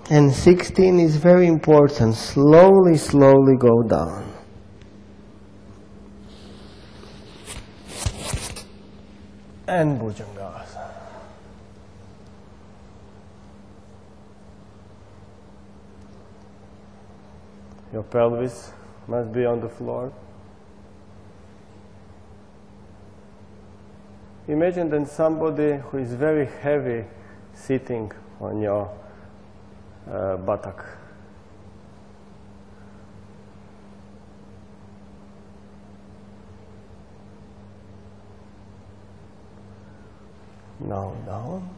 And 16 is very important. Slowly, slowly go down. And Bhujangasana. Your pelvis must be on the floor. Imagine then somebody who is very heavy sitting on your buttock. Now down.